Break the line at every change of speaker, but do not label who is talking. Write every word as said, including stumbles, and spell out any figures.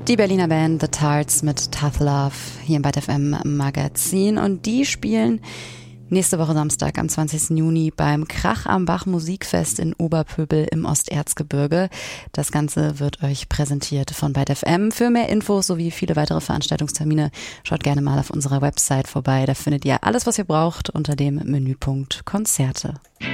Die Berliner Band The Tarts mit Tough Love hier im Byte F M Magazin, und die spielen nächste Woche Samstag am zwanzigsten Juni beim Krach am Bach Musikfest in Oberpöbel im Osterzgebirge. Das Ganze wird euch präsentiert von Byte F M. Für mehr Infos sowie viele weitere Veranstaltungstermine schaut gerne mal auf unserer Website vorbei. Da findet ihr alles, was ihr braucht unter dem Menüpunkt Konzerte.